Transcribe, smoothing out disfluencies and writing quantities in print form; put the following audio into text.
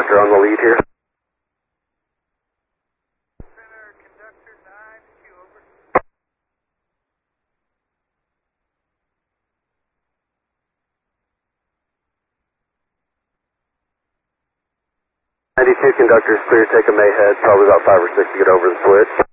conductor on the lead here. Center conductor 9, Q over. 92 conductors clear, take a May head, probably about 5 or 6 to get over the switch.